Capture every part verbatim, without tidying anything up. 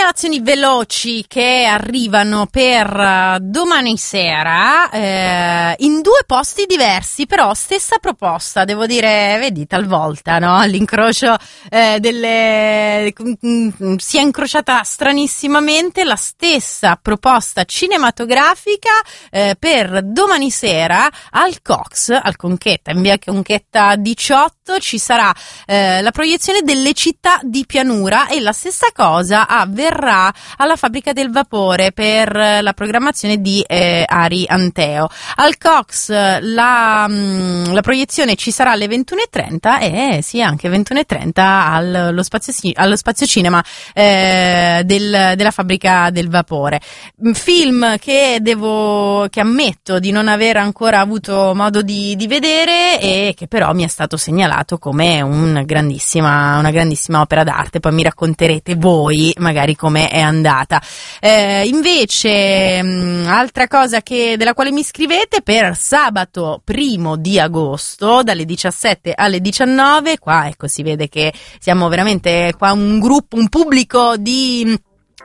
segnalazioni veloci che arrivano per domani sera eh, in due posti diversi, però stessa proposta, devo dire, vedi, talvolta, no? L'incrocio eh, delle si è incrociata stranissimamente la stessa proposta cinematografica eh, per domani sera al Cox, al Conchetta, in via Conchetta diciotto, ci sarà eh, la proiezione delle città di pianura, e la stessa cosa avverrà alla Fabbrica del Vapore per la programmazione di eh, Ari Anteo. Al Cox la, mh, la proiezione ci sarà alle ventuno e trenta, e sì, anche ventuno e trenta allo spazio, allo spazio cinema eh, del, della Fabbrica del Vapore. Film che devo che ammetto di non aver ancora avuto modo di, di vedere, e che però mi è stato segnalato come un grandissima, una grandissima opera d'arte. Poi mi racconterete voi magari come è andata. Eh, invece mh, altra cosa che, della quale mi scrivete, per sabato primo di agosto dalle diciassette alle diciannove, qua ecco si vede che siamo veramente qua un gruppo, un pubblico di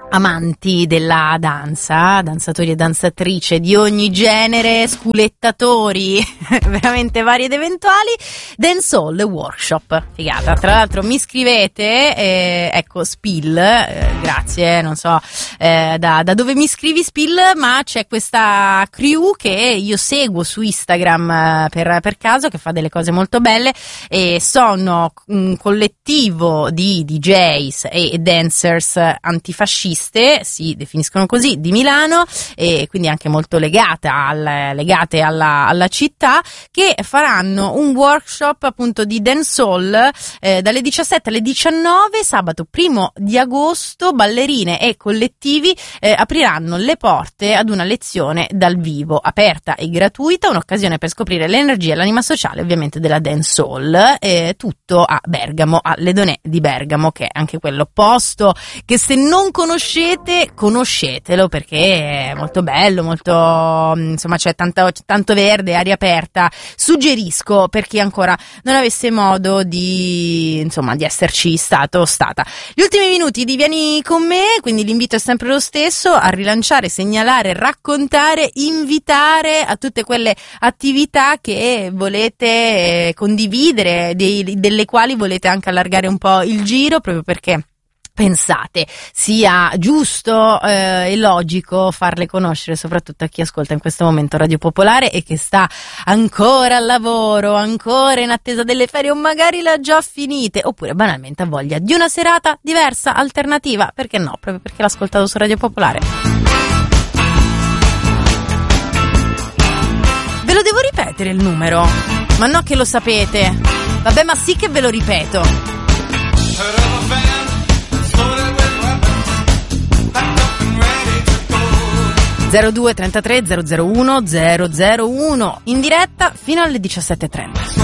amanti della danza, danzatori e danzatrici di ogni genere, sculettatori veramente vari ed eventuali. Dancehall Workshop, figata. Tra l'altro mi scrivete, eh, ecco Spill, eh, grazie, non so eh, da, da dove mi scrivi Spill, ma c'è questa crew che io seguo su Instagram eh, per, per caso, che fa delle cose molto belle, e sono un collettivo di D Js e dancers antifascisti, si definiscono così, di Milano, e quindi anche molto legata al, legate alla, alla città, che faranno un workshop appunto di dancehall eh, dalle diciassette alle diciannove sabato primo di agosto. Ballerine e collettivi eh, apriranno le porte ad una lezione dal vivo, aperta e gratuita, un'occasione per scoprire l'energia e l'anima sociale ovviamente della dancehall, eh, tutto a Bergamo, a Ledonè di Bergamo, che è anche quello posto che, se non conoscete, conoscetelo, perché è molto bello, molto, insomma, c'è tanto, tanto verde, aria aperta. Suggerisco, per chi ancora non avesse modo di, insomma, di esserci stato o stata. Gli ultimi minuti di Vieni con me, quindi l'invito è sempre lo stesso: a rilanciare, segnalare, raccontare, invitare a tutte quelle attività che volete condividere, dei, delle quali volete anche allargare un po' il giro, proprio perché pensate sia giusto eh, e logico farle conoscere, soprattutto a chi ascolta in questo momento Radio Popolare e che sta ancora al lavoro, ancora in attesa delle ferie, o magari l'ha già finite, oppure banalmente ha voglia di una serata diversa, alternativa, perché no, proprio perché l'ha ascoltato su Radio Popolare. Ve lo devo ripetere il numero? Ma no che lo sapete. Vabbè, ma sì che ve lo ripeto. zero due trentatré zero zero uno zero zero uno in diretta fino alle diciassette e trenta.